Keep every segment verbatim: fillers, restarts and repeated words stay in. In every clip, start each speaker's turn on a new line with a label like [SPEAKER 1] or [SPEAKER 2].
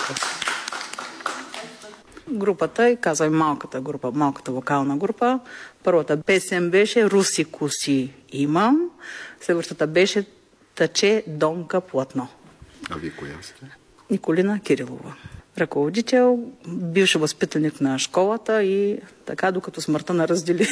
[SPEAKER 1] Групата, и казвам малката група, малката вокална група. Първата песен беше "Руси куси имам", следващата беше "Тъче донка платно".
[SPEAKER 2] А вие коя сте?
[SPEAKER 1] Николина Кирилова. Ръководител, бивш възпитаник на школата и така докато смъртта на раздели.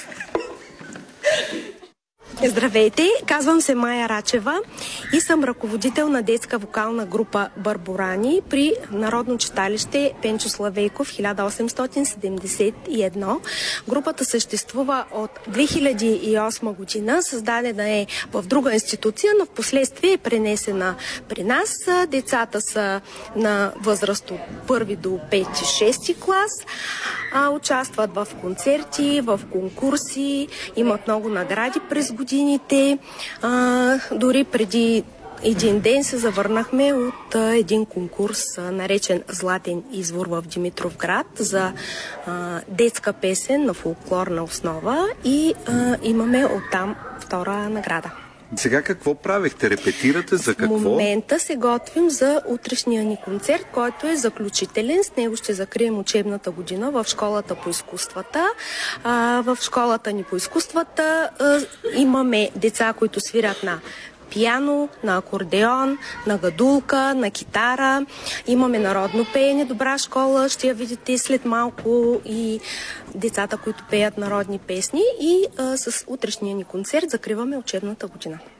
[SPEAKER 3] Здравейте, казвам се Майя Рачева и съм ръководител на детска вокална група "Барборани" при Народно читалище Пенчо Славейков хиляда осемстотин седемдесет и едно. Групата съществува от две хиляди и осма година, създадена е в друга институция, но в последствие е пренесена при нас. Децата са на възраст от първи до пети, шести клас, а участват в концерти, в конкурси, имат много награди през годините. А, дори преди един ден се завърнахме от а, един конкурс, а, наречен "Златен извор" в Димитровград за а, детска песен на фолклорна основа и а, имаме оттам втора награда.
[SPEAKER 2] Сега какво правихте? Репетирате за какво?
[SPEAKER 3] В момента се готвим за утрешния ни концерт, който е заключителен. С него ще закрием учебната година в школата по изкуствата. А, в школата ни по изкуствата а, имаме деца, които свирят на пиано, на акордеон, на гадулка, на китара. Имаме народно пеене, добра школа. Ще я видите след малко и децата, които пеят народни песни. И а, с утрешния ни концерт закриваме учебната година.